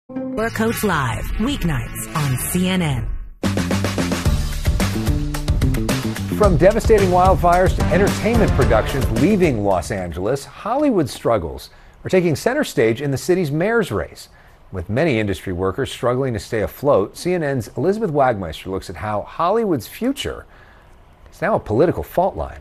Or Coach Live, weeknights on CNN. From devastating wildfires to entertainment productions leaving Los Angeles, Hollywood struggles are taking center stage in the city's mayor's race. With many industry workers struggling to stay afloat, CNN's Elizabeth Wagmeister looks at how Hollywood's future is now a political fault line.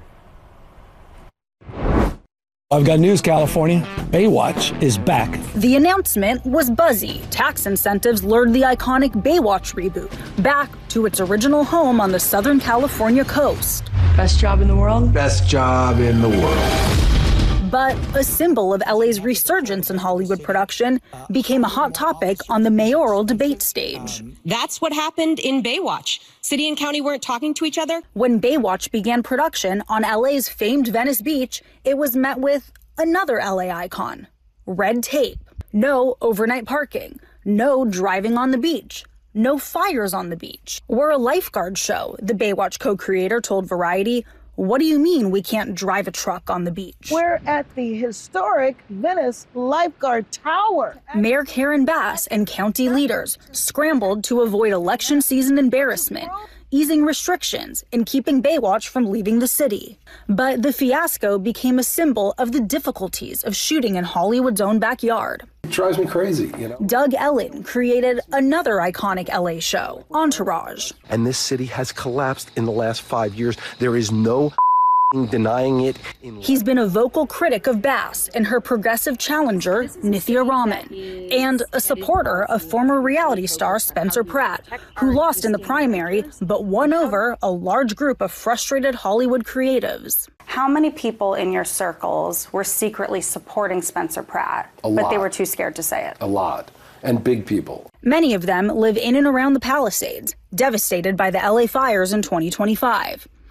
I've got news, California. Baywatch is back. The announcement was buzzy. Tax incentives lured the iconic Baywatch reboot back to its original home on the Southern California coast. Best job in the world? Best job in the world. But a symbol of LA's resurgence in Hollywood production became a hot topic on the mayoral debate stage. That's what happened in Baywatch. City and county weren't talking to each other. When Baywatch began production on LA's famed Venice Beach, it was met with another LA icon: red tape. No overnight parking. No driving on the beach. No fires on the beach. We're a lifeguard show, the Baywatch co-creator told Variety. What do you mean we can't drive a truck on the beach? We're at the historic Venice Lifeguard Tower. Mayor Karen Bass and county leaders scrambled to avoid election season embarrassment, easing restrictions and keeping Baywatch from leaving the city. But the fiasco became a symbol of the difficulties of shooting in Hollywood's own backyard. It drives me crazy, you know. Doug Ellin created another iconic LA show, Entourage. And this city has collapsed in the last 5 years. There is no denying it. He's been a vocal critic of Bass and her progressive challenger, Nithya Raman, and a supporter of former reality star Spencer Pratt, who lost in the primary but won over a large group of frustrated Hollywood creatives. How many people in your circles were secretly supporting Spencer Pratt, but they were too scared to say it? A lot. And big people. Many of them live in and around the Palisades, devastated by the LA fires in 2025.